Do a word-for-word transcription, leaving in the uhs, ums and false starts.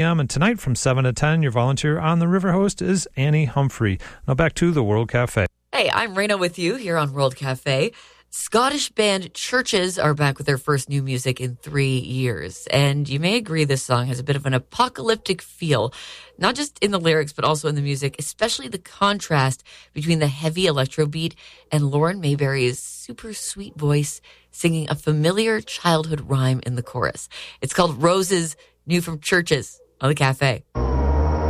And tonight from seven to ten, your volunteer on the River Host is Annie Humphrey. Now back to the World Cafe. Hey, I'm Raina with you here on World Cafe. Scottish band Churches are back with their first new music in three years. And you may agree this song has a bit of an apocalyptic feel, not just in the lyrics, but also in the music, especially the contrast between the heavy electro beat and Lauren Mayberry's super sweet voice singing a familiar childhood rhyme in the chorus. It's called Roses, new from Churches on the Cafe.